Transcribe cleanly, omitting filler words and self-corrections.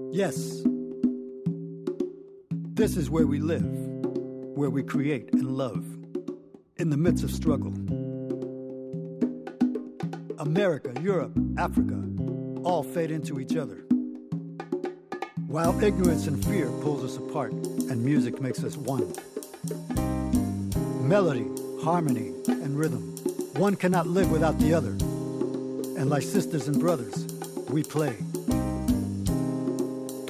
Yes, this is where we live, where we create and love, in the midst of struggle. America, Europe, Africa, all fade into each other. While ignorance and fear pulls us apart, and music makes us one. Melody, harmony, and rhythm, one cannot live without the other. And like sisters and brothers, we play.